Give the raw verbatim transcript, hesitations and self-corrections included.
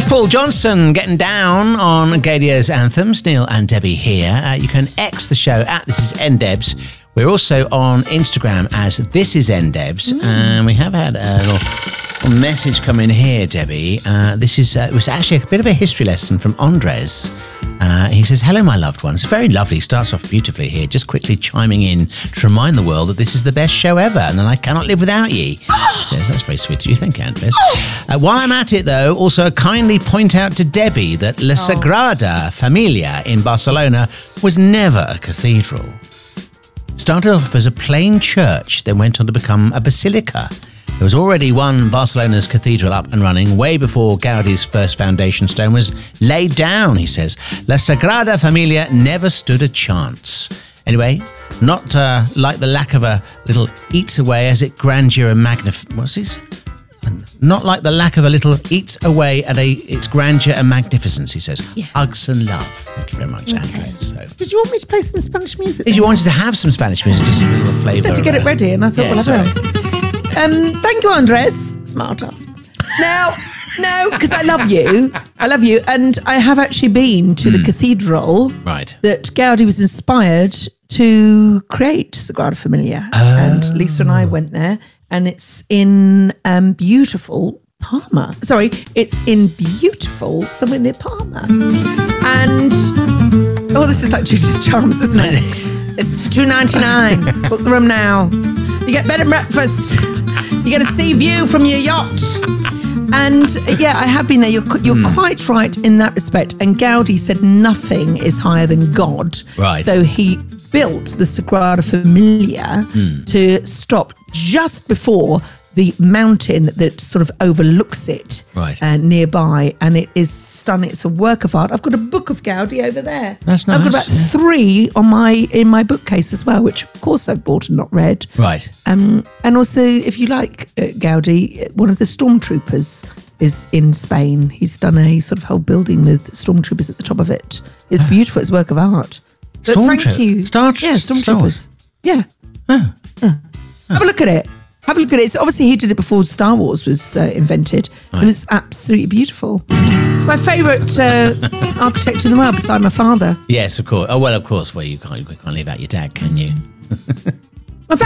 Paul Johnson getting down on Gaydia's anthems. Neil and Debbie here. Uh, you can X the show at This Is N Debs. We're also on Instagram as This Is N Debs. Mm. And we have had a little, little message come in here, Debbie. Uh, this is uh, it was actually a bit of a history lesson from Andres. Uh, he says, hello, my loved ones. Very lovely. Starts off beautifully here. Just quickly chiming in to remind the world that this is the best show ever and that I cannot live without ye. He says, that's very sweet of you. Thank you, Andres. Uh, while I'm at it, though, also kindly point out to Debbie that La Sagrada Familia in Barcelona was never a cathedral. Started off as a plain church, then went on to become a basilica. There was already one Barcelona's cathedral up and running way before Gaudi's first foundation stone was laid down, he says. La Sagrada Familia never stood a chance. Anyway, not uh, like the lack of a little eats away as it grandeur and magnif... What's this? Not like the lack of a little eats away at a its grandeur and magnificence, he says. Yes. Hugs and love. Thank you very much, okay. Andres. So. Did you want me to play some Spanish music? If you wanted to have some Spanish music, just a little flavour. You said to get it ready, and I thought, yeah, well, sorry. I will. Um, thank you, Andres. Smart ass. Now, no, because I love you. I love you. And I have actually been to mm. the cathedral right. that Gaudi was inspired to create Sagrada Familia. Oh. And Lisa and I went there. And it's in um, beautiful Palma. Sorry, it's in beautiful somewhere near Palma. And, oh, this is like Judy's Charms, isn't it? This is for two ninety-nine. Book the room now. You get bed and breakfast. You get a sea view from your yacht. And yeah, I have been there. You're, you're mm. quite right in that respect. And Gaudi said nothing is higher than God. Right. So he built the Sagrada Familia mm. to stop just before the mountain that sort of overlooks it right. uh, nearby, and it is stunning. It's a work of art. I've got a book of Gaudi over there. That's nice. I've got about three on my in my bookcase as well, which of course I've bought and not read. Right. Um, and also, if you like uh, Gaudi, one of the stormtroopers is in Spain. He's done a sort of whole building with stormtroopers at the top of it. It's beautiful. It's a work of art. But thank you. Star yeah, stormtroopers. Yeah. Oh. yeah. Have a look at it. Have a look at it. It's obviously, he did it before Star Wars was uh, invented. Right. And it's absolutely beautiful. It's my favourite uh, architect in the world beside my father. Yes, of course. Oh, well, of course. Well, you can't, you can't leave out your dad, can you?